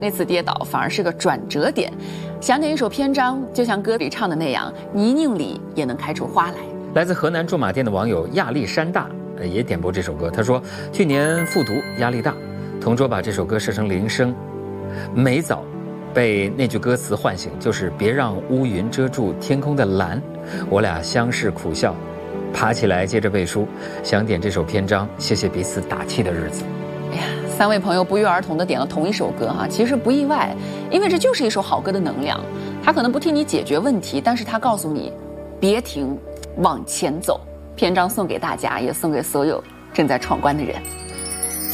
那次跌倒反而是个转折点。想点一首篇章，就像歌里唱的那样，泥泞里也能开出花来。 来自河南驻马店的网友亚历山大也点播这首歌，他说去年复读压力大，同桌把这首歌设成铃声，每早被那句歌词唤醒，就是别让乌云遮住天空的蓝。我俩相视苦笑，爬起来接着背书，想点这首篇章，谢谢彼此打气的日子。 哎呀，3位朋友不约而同地点了同一首歌哈，其实不意外，因为这就是一首好歌的能量。它可能不替你解决问题，但是它告诉你别停，往前走。篇章送给大家，也送给所有正在闯关的人。